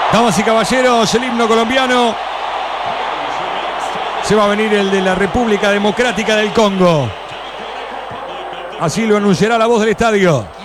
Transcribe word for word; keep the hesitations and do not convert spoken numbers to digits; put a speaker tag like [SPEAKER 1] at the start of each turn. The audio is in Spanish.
[SPEAKER 1] Damas y caballeros, el himno colombiano. Se va a venir el de la República Democrática del Congo. Así lo anunciará la voz del estadio.